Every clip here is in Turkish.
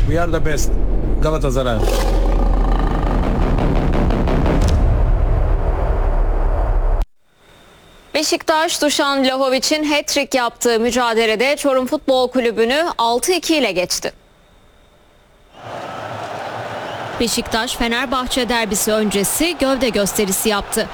We are the best. Galatasaray. Beşiktaş, Dušan Vlahović'in hat-trick yaptığı mücadelede Çorum Futbol Kulübü'nü 6-2 ile geçti. Beşiktaş, Fenerbahçe derbisi öncesi gövde gösterisi yaptı.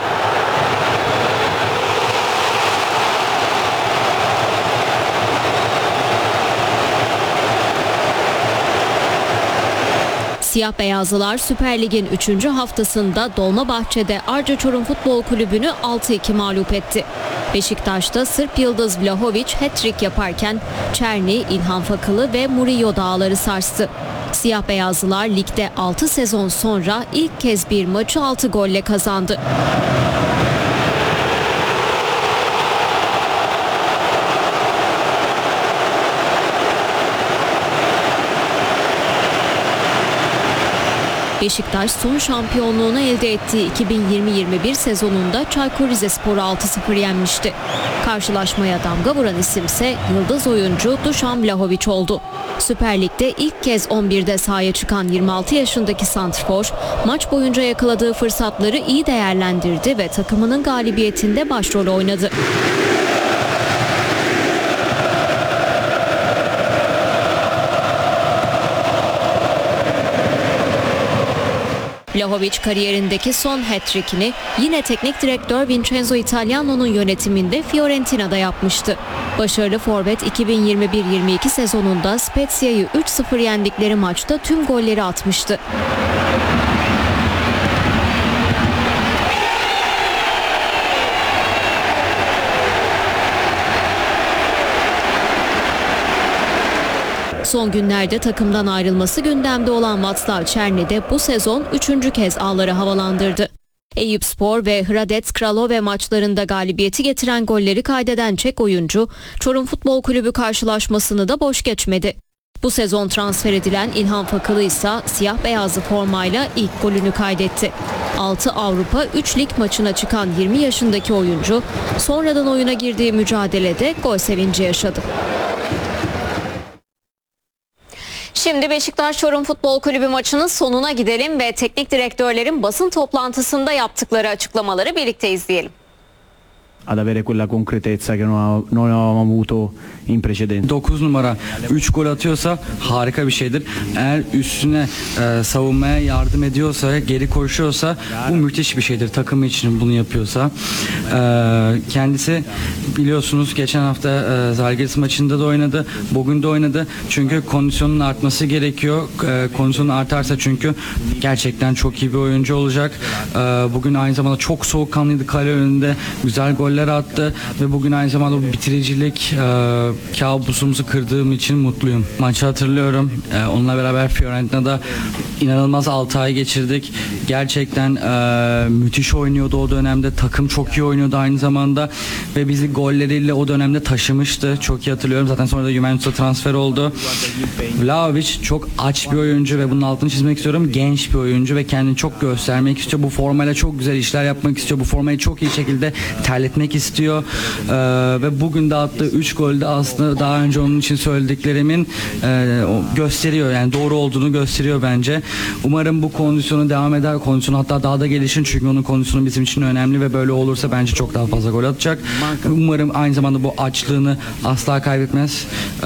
Siyah beyazlılar Süper Lig'in 3. haftasında Dolmabahçe'de Arca Çorum Futbol Kulübü'nü 6-2 mağlup etti. Beşiktaş'ta Sırp yıldız Vlahović hat-trick yaparken Černi, İlhan Fakılı ve Murillo dağları sarstı. Siyah beyazlılar ligde 6 sezon sonra ilk kez bir maçı 6 golle kazandı. Beşiktaş son şampiyonluğunu elde ettiği 2020-21 sezonunda Çaykur Rizespor'u 6-0 yenmişti. Karşılaşmaya damga vuran isimse yıldız oyuncu Dušan Vlahović oldu. Süper Lig'de ilk kez 11'de sahaya çıkan 26 yaşındaki santrfor, maç boyunca yakaladığı fırsatları iyi değerlendirdi ve takımının galibiyetinde başrol oynadı. Vlahović kariyerindeki son hat-trick'ini yine teknik direktör Vincenzo Italiano'nun yönetiminde Fiorentina'da yapmıştı. Başarılı forvet 2021-22 sezonunda Spezia'yı 3-0 yendikleri maçta tüm golleri atmıştı. Son günlerde takımdan ayrılması gündemde olan Václav Černi de bu sezon 3. kez ağları havalandırdı. Eyüpspor ve Hradec Kralove maçlarında galibiyeti getiren golleri kaydeden Çek oyuncu, Çorum Futbol Kulübü karşılaşmasını da boş geçmedi. Bu sezon transfer edilen İlhan Fakılı ise siyah beyazlı formayla ilk golünü kaydetti. 6 Avrupa 3 lig maçına çıkan 20 yaşındaki oyuncu, sonradan oyuna girdiği mücadelede gol sevinci yaşadı. Şimdi Beşiktaş Çorum Futbol Kulübü maçının sonuna gidelim ve teknik direktörlerin basın toplantısında yaptıkları açıklamaları birlikte izleyelim. Ad avere quella concretezza che non avevamo avuto in precedenza. 9 numara 3 gol atıyorsa harika bir şeydir. Eğer üstüne savunmaya yardım ediyorsa, geri koşuyorsa bu müthiş bir şeydir. Takım için bunu yapıyorsa. Kendisi biliyorsunuz geçen hafta Zalgiris maçında da oynadı. Bugün de oynadı. Çünkü kondisyonun artması gerekiyor. Kondisyonu artarsa çünkü gerçekten çok iyi bir oyuncu olacak. Bugün aynı zamanda çok soğukkanlıydı kale önünde. Güzel goller attı ve bugün aynı zamanda bu bitiricilik kabusumuzu kırdığım için mutluyum. Maçı hatırlıyorum. Onunla beraber Fiorentina'da inanılmaz 6 ay geçirdik. Gerçekten müthiş oynuyordu o dönemde. Takım çok iyi oynuyordu aynı zamanda ve bizi golleriyle o dönemde taşımıştı. Çok iyi hatırlıyorum. Zaten sonra da Juventus'a transfer oldu. Vlahović çok aç bir oyuncu ve bunun altını çizmek istiyorum. Genç bir oyuncu ve kendini çok göstermek istiyor. Bu formayla çok güzel işler yapmak istiyor. Bu formayı çok iyi şekilde terletmek istiyor. Ve bugün de attığı 3 golde aslında daha önce onun için söylediklerimin gösteriyor. Yani doğru olduğunu gösteriyor bence. Umarım bu kondisyonu devam eder. Kondisyonu hatta daha da gelişir. Çünkü onun kondisyonu bizim için önemli ve böyle olursa bence çok daha fazla gol atacak. Umarım aynı zamanda bu açlığını asla kaybetmez.